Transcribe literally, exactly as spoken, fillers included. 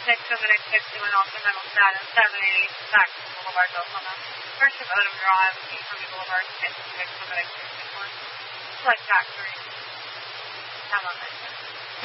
six of an activity with alternate status, seven eighty Saxon Boulevard, Oklahoma. First of Odom Drive, East Army Boulevard, six of an activity. Select factory. Have a nice day.